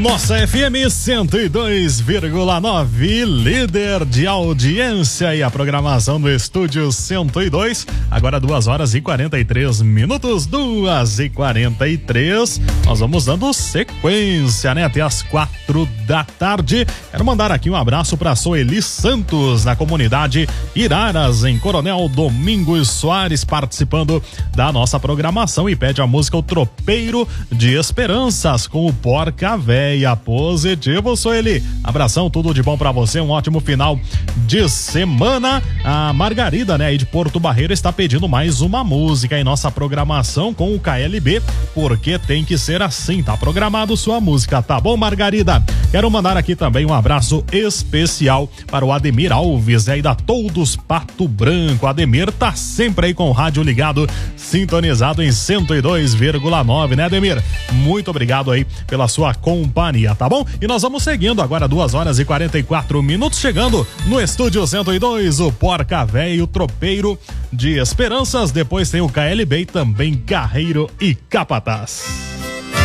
Nossa FM 102,9, líder de audiência e a programação do Estúdio 102. Agora 2h43, 2h43. Nós vamos dando sequência, né? Até as 4 da tarde. Quero mandar aqui um abraço para Soeli Santos, na comunidade Iraras, em Coronel Domingos Soares, participando da nossa programação e pede a música O Tropeiro de Esperanças com o Porca Véia. Positivo, Soeli. Abração, tudo de bom pra você, um ótimo final de semana. A Margarida, né, aí de Porto Barreiro, está pedindo mais uma música em nossa programação com o KLB, porque tem que ser assim, tá programado sua música, tá bom, Margarida? Quero mandar aqui também um abraço especial para o Ademir Alves, aí da Todos Pato Branco. Ademir tá sempre aí com o rádio ligado, sintonizado em 102,9, né, Ademir? Muito obrigado aí pela sua companhia, tá bom? E nós vamos seguindo agora 2h44, chegando no Estúdio 102, o Porca Véia, o Tropeiro de Esperanças. Depois tem o KLB e também Carreiro e Capataz.